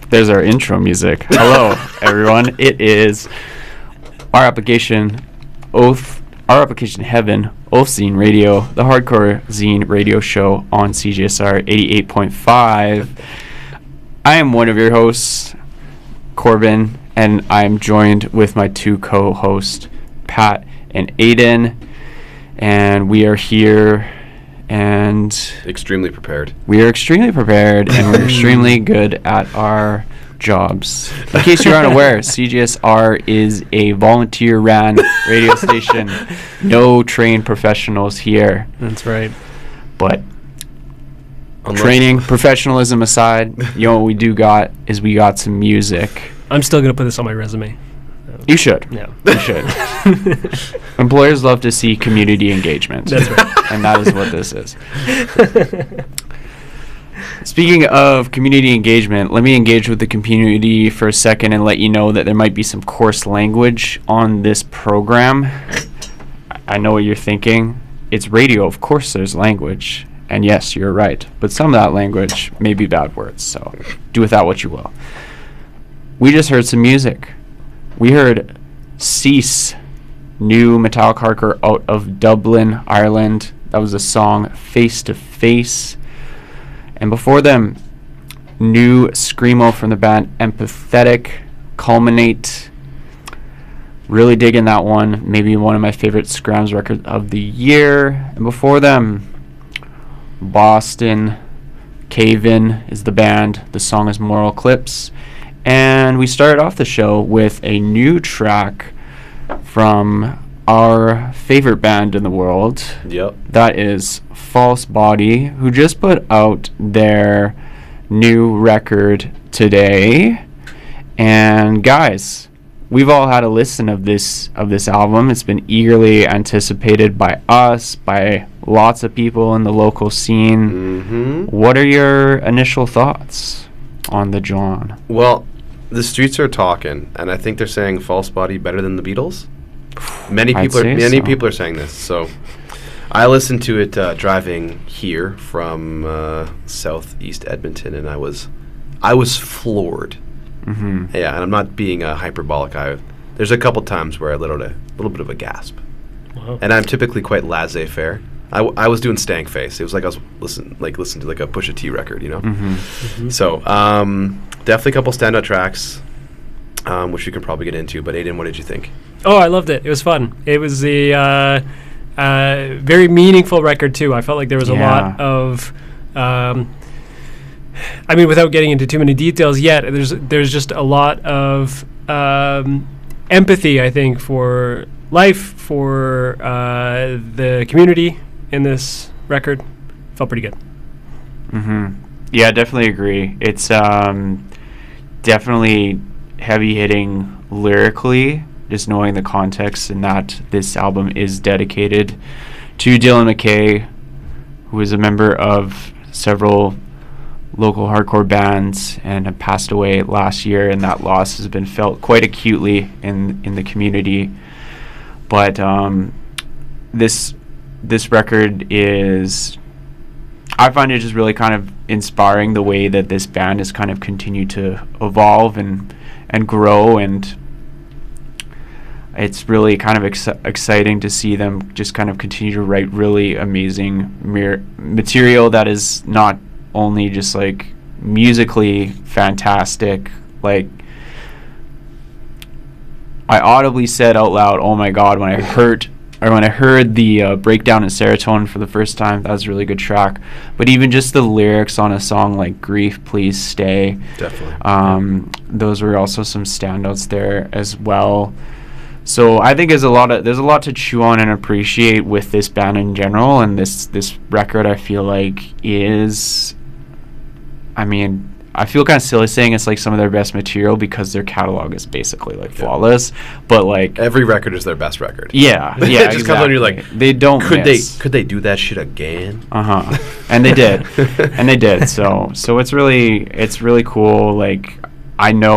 There's our intro music. Hello, everyone. It is our application, Heaven, Oath Zine Radio, the hardcore zine radio show on CJSR 88.5. I am one of your hosts, Corbin, and I am joined with my two co-hosts, Pat and Aiden, and we are here. And extremely prepared. We are extremely prepared, and we're extremely good at our jobs. In case you're unaware, CGSR is a volunteer-ran radio station. No trained professionals here. That's right. But training, professionalism aside, you know what we do got is we got some music. I'm still going to put this on my resume. You should. Yeah. You should. Employers love to see community engagement. That's right. And that is what this is. Speaking of community engagement, let me engage with the community for a second and let you know that there might be some coarse language on this program. I know what you're thinking. It's radio. Of course there's language. And yes, you're right. But some of that language may be bad words, so do with that what you will. We just heard some music. We heard Cease, new metallic hardcore out of Dublin, Ireland. That was the song Face to Face. And before them, new screamo from the band Empathetic, Culminate. Really digging that one. Maybe one of my favorite Scrams records of the year. And before them, Boston, Cave In is the band. The song is Moral Eclipse. And we started off the show with a new track from our favorite band in the world. Yep. That is False Body, who just put out their new record today. And guys, we've all had a listen of this album. It's been eagerly anticipated by us, by lots of people in the local scene. Mm-hmm. What are your initial thoughts on the John? Well, the streets are talking, and I think they're saying False Body better than the Beatles. Many people are saying this. So I listened to it driving here from southeast Edmonton, and I was floored. Mm-hmm. Yeah, and I'm not being hyperbolic. There's a couple times where I let out a little bit of a gasp. Wow. And I'm typically quite laissez-faire. I was doing stank face. It was like I was listening to like a Pusha T record, you know. Mm-hmm. Mm-hmm. So definitely a couple standout tracks, which we can probably get into. But Aiden, what did you think? Oh, I loved it. It was fun. It was a very meaningful record, too. I felt like there was a lot of... I mean, without getting into too many details yet, there's just a lot of empathy, I think, for life, for the community in this record. Felt pretty good. Mm-hmm. Yeah, definitely agree. It's definitely heavy-hitting lyrically, just knowing the context and that this album is dedicated to Dylan McKay, who is a member of several local hardcore bands and had passed away last year, and that loss has been felt quite acutely in the community. But this record is, I find it just really kind of inspiring the way that this band has kind of continued to evolve and grow, and it's really kind of exciting to see them just kind of continue to write really amazing material that is not only just like musically fantastic. Like, I audibly said out loud, "Oh my God!" when I heard the breakdown in Serotonin for the first time. That was a really good track. But even just the lyrics on a song like "Grief, Please Stay," Definitely. Those were also some standouts there as well. So I think there's a lot to chew on and appreciate with this band in general, and this record I feel like is, I mean, I feel kind of silly saying it's like some of their best material because their catalog is basically like flawless, but like every record is their best record. Yeah, it just comes on, you're like, they don't could they do that shit again? And they did, and they did. So it's really cool. Like, I know